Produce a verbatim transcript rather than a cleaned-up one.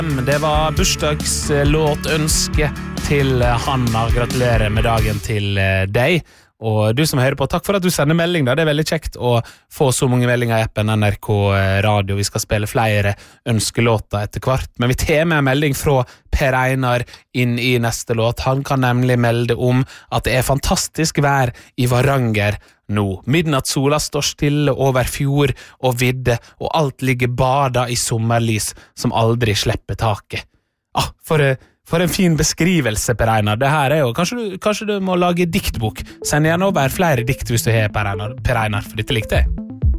Det var bursdagslåtønske til Hanna. Gratulerer med dagen til deg. Og du som hører på, takk for at du sender melding da. Det er veldig kjekt å få så mange meldinger i appen N R K Radio. Vi skal spille flere ønskelåter etter hvert, men vi tar med en melding fra Per Einar inn i neste låt. Han kan nemlig melde om at det er fantastisk vær i Varanger nå. Midnattssola står stille over fjord og vidde, og alt ligger bada i sommerlys som aldri slipper taket. Ah, for For en fin beskrivelse, Per Einar. Det her er jo, kanskje du, kanskje du må lage diktbok. Send gjerne over flere dikt hvis du har, Per Einar, Per Einar, for dette likte jeg.